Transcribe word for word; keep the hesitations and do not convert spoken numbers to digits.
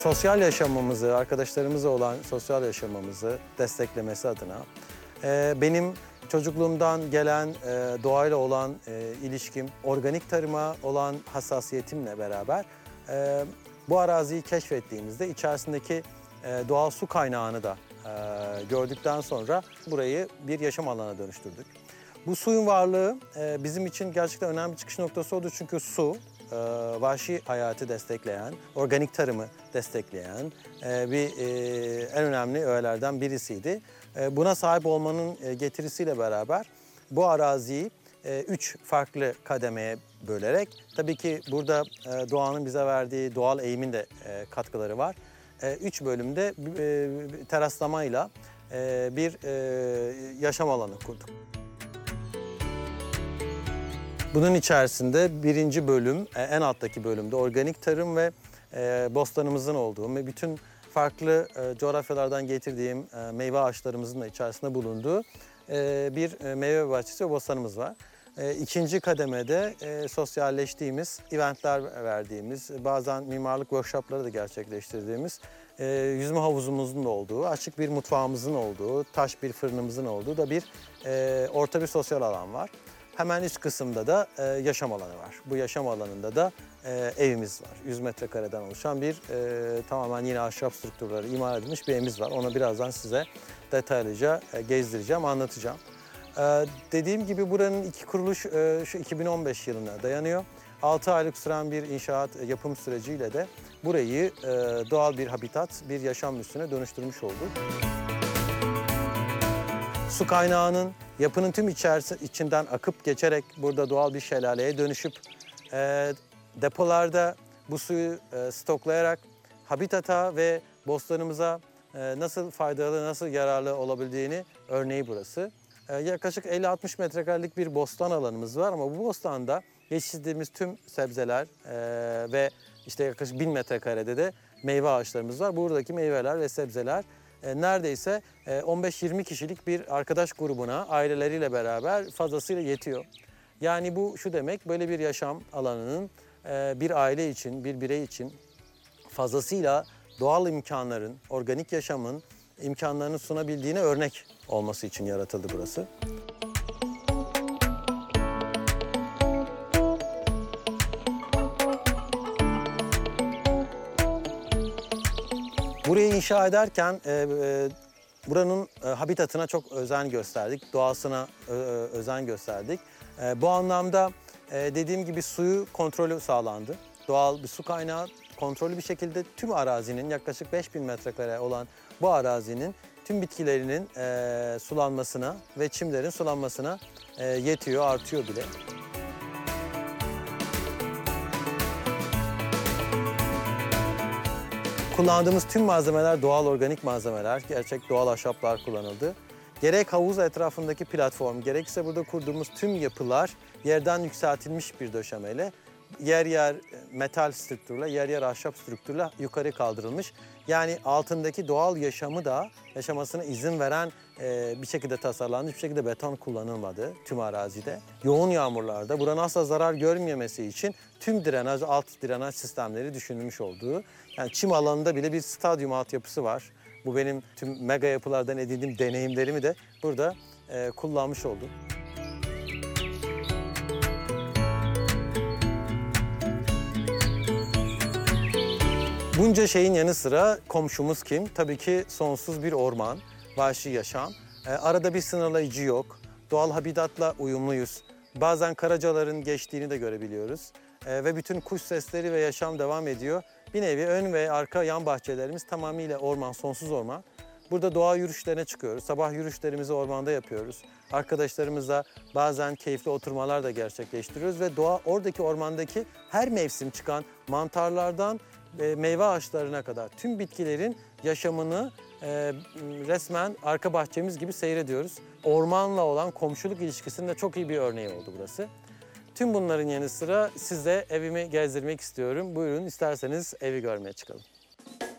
Sosyal yaşamımızı, arkadaşlarımızla olan sosyal yaşamımızı desteklemesi adına e, benim çocukluğumdan gelen e, doğayla olan e, ilişkim, organik tarıma olan hassasiyetimle beraber e, bu araziyi keşfettiğimizde içerisindeki e, doğal su kaynağını da e, gördükten sonra burayı bir yaşam alanına dönüştürdük. Bu suyun varlığı e, bizim için gerçekten önemli bir çıkış noktası oldu çünkü su e, vahşi hayatı destekleyen, organik tarımı destekleyen e, bir e, en önemli öğelerden birisiydi. E, buna sahip olmanın e, getirisiyle beraber bu araziyi e, üç farklı kademeye bölerek, tabii ki burada e, doğanın bize verdiği doğal eğimin de e, katkıları var. E, üç bölümde e, teraslamayla e, bir e, yaşam alanı kurduk. Bunun içerisinde birinci bölüm, en alttaki bölümde organik tarım ve e, bostanımızın olduğu ve bütün farklı e, coğrafyalardan getirdiğim e, meyve ağaçlarımızın da içerisinde bulunduğu e, bir e, meyve bahçesi ve bostanımız var. E, ikinci kademede e, sosyalleştiğimiz, eventler verdiğimiz, bazen mimarlık workshopları da gerçekleştirdiğimiz, e, yüzme havuzumuzun da olduğu, açık bir mutfağımızın olduğu, taş bir fırınımızın olduğu da bir e, orta bir sosyal alan var. Hemen üst kısımda da e, yaşam alanı var. Bu yaşam alanında da e, evimiz var. yüz metrekareden oluşan bir e, tamamen yine ahşap strukturları imal edilmiş bir evimiz var. Onu birazdan size detaylıca e, gezdireceğim, anlatacağım. E, dediğim gibi buranın iki kuruluş e, şu iki bin on beş yılına dayanıyor. altı aylık süren bir inşaat e, yapım süreciyle de burayı e, doğal bir habitat, bir yaşam üssüne dönüştürmüş olduk. Su kaynağının yapının tüm içerisi, içinden akıp geçerek burada doğal bir şelaleye dönüşüp e, depolarda bu suyu e, stoklayarak habitata ve bostanımıza e, nasıl faydalı, nasıl yararlı olabildiğini örneği burası. E, yaklaşık elli altmış metrekarelik bir bostan alanımız var ama bu bostanda yetiştirdiğimiz tüm sebzeler e, ve işte yaklaşık bin metrekarede de meyve ağaçlarımız var. Buradaki meyveler ve sebzeler neredeyse on beş yirmi kişilik bir arkadaş grubuna aileleriyle beraber fazlasıyla yetiyor. Yani bu şu demek, böyle bir yaşam alanının bir aile için, bir birey için fazlasıyla doğal imkanların, organik yaşamın imkanlarını sunabildiğine örnek olması için yaratıldı burası. Burayı inşa ederken e, e, buranın e, habitatına çok özen gösterdik, doğasına e, özen gösterdik. E, bu anlamda e, dediğim gibi suyu kontrolü sağlandı. Doğal bir su kaynağı kontrollü bir şekilde tüm arazinin yaklaşık beş bin metrekare olan bu arazinin tüm bitkilerinin e, sulanmasına ve çimlerin sulanmasına e, yetiyor, artıyor bile. Kullandığımız tüm malzemeler doğal organik malzemeler, gerçek doğal ahşaplar kullanıldı. Gerek havuz etrafındaki platform, gerekse burada kurduğumuz tüm yapılar yerden yükseltilmiş bir döşemeyle, yer yer metal strüktürle, yer yer ahşap strüktürle yukarı kaldırılmış. Yani altındaki doğal yaşamı da yaşamasına izin veren e, bir şekilde tasarlandı. Hiçbir şekilde beton kullanılmadı tüm arazide. Yoğun yağmurlarda buranın asla zarar görmemesi için tüm drenaj, alt drenaj sistemleri düşünülmüş olduğu. Yani çim alanında bile bir stadyum altyapısı var. Bu benim tüm mega yapılardan edindiğim deneyimlerimi de burada e, kullanmış oldum. Bunca şeyin yanı sıra komşumuz kim? Tabii ki sonsuz bir orman, vahşi yaşam. E, arada bir sınırlayıcı yok. Doğal habitatla uyumluyuz. Bazen karacaların geçtiğini de görebiliyoruz. E, ve bütün kuş sesleri ve yaşam devam ediyor. Bir nevi ön ve arka yan bahçelerimiz tamamıyla orman, sonsuz orman. Burada doğa yürüyüşlerine çıkıyoruz. Sabah yürüyüşlerimizi ormanda yapıyoruz. Arkadaşlarımızla bazen keyifli oturmalar da gerçekleştiriyoruz. Ve doğa oradaki ormandaki her mevsim çıkan mantarlardan meyve ağaçlarına kadar tüm bitkilerin yaşamını e, resmen arka bahçemiz gibi seyrediyoruz. Ormanla olan komşuluk ilişkisinin de çok iyi bir örneği oldu burası. Tüm bunların yanı sıra size evimi gezdirmek istiyorum. Buyurun, isterseniz evi görmeye çıkalım.